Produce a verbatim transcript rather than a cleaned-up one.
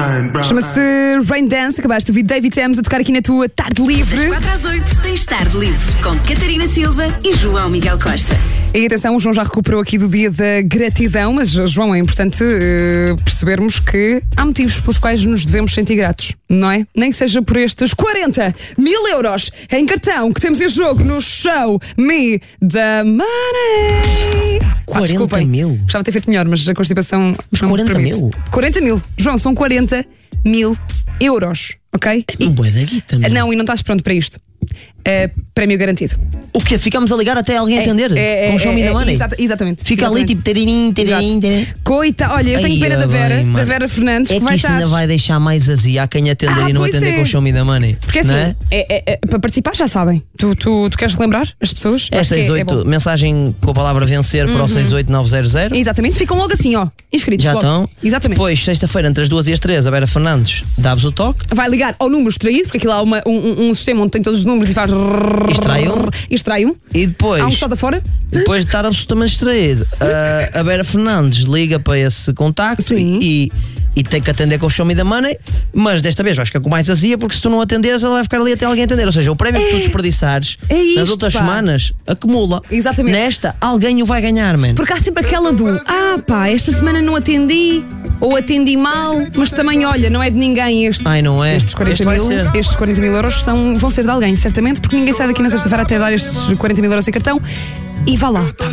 Chama-se Rain Dance. Acabaste de ouvir David Thames a tocar aqui na tua Tarde Livre. Das quatro às oito tens Tarde Livre com Catarina Silva e João Miguel Costa. E atenção, o João já recuperou aqui do dia da gratidão, mas, João, é importante uh, percebermos que há motivos pelos quais nos devemos sentir gratos, não é? Nem que seja por estes quarenta mil euros em cartão que temos em jogo no Show Me the Money. quarenta ah, mil? Gostava de ter feito melhor, mas a constipação. Mas não quarenta permite. mil? quarenta mil. João, são quarenta mil euros, ok? É um bué da guita, meu. Não, e não estás pronto para isto. Uh, prémio garantido. O quê? Ficamos a ligar até alguém atender? É, é, com o Show Me the é, Money? Exata, exatamente. Fica exatamente. ali tipo teririm, teririm, teririm. Coita, olha, eu tenho Ai, pena da Vera, bem, da Vera Fernandes, é que que vai isto estar. ainda vai deixar mais azia a quem atender Ah, e não pois atender é. com o Show Me the Money. Porque assim, não é? é, é, é, para participar já sabem. Tu, tu, tu queres relembrar as pessoas? É Acho que seis oito, é bom. mensagem com a palavra vencer para o seis oito nove zero zero. Exatamente, ficam logo assim, ó, inscritos. Já logo. estão? Exatamente. Depois, sexta-feira, entre as duas e as três, a Vera Fernandes dá-vos o toque. Vai ligar ao número extraído, porque aquilo há uma, um, um sistema onde tem todos os números e faz. Extrai um. Extrai um. E depois, Há um que está fora. depois de estar absolutamente distraído, a, a Vera Fernandes liga para esse contacto Sim. e, e tem que atender com o Show Me the Money, mas desta vez vais ficar com mais azia, porque se tu não atenderes, ela vai ficar ali até alguém atender. Ou seja, o prémio que tu desperdiçares é isto, nas outras pá. semanas acumula. Exatamente. Nesta, alguém o vai ganhar, man. Porque há sempre aquela do ah pá, esta semana não atendi, ou atendi mal, mas também olha, não é de ninguém este. Ai, não é? Estes quarenta Este vai mil, ser. estes quarenta mil euros são, vão ser de alguém, certamente, porque ninguém sai daqui na sexta-feira até dar estes quarenta mil euros em cartão. E vá lá.